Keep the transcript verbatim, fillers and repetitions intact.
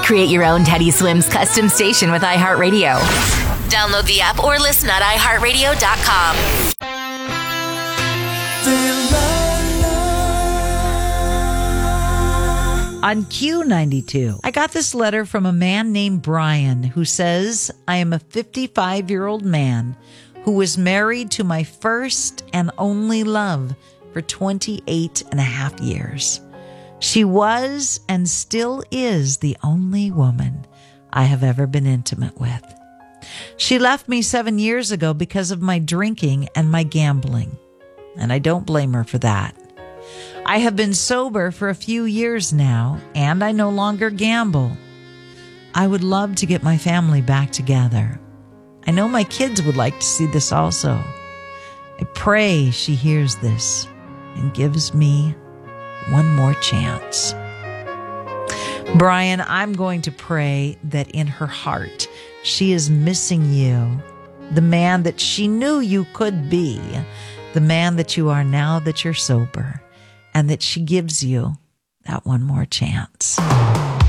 Create your own Teddy Swims custom station with iHeartRadio. Download the app or listen at i heart radio dot com. On Q ninety-two, I got this letter from a man named Brian who says, I am a fifty-five-year-old man who was married to my first and only love for twenty-eight and a half years. She was and still is the only woman I have ever been intimate with. She left me seven years ago because of my drinking and my gambling, and I don't blame her for that. I have been sober for a few years now, and I no longer gamble. I would love to get my family back together. I know my kids would like to see this also. I pray she hears this and gives me one more chance. Brian, I'm going to pray that in her heart, she is missing you, the man that she knew you could be, the man that you are now that you're sober, and that she gives you that one more chance.